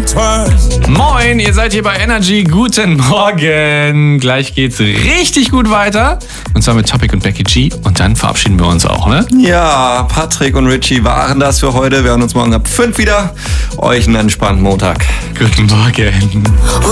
Moin, ihr seid hier bei Energy. Guten Morgen. Gleich geht's richtig gut weiter. Und zwar mit Topic und Becky G. Und dann verabschieden wir uns auch, ne? Ja, Patrick und Richie waren das für heute. Wir hören uns morgen ab 5 wieder. Euch einen entspannten Montag. Guten Morgen.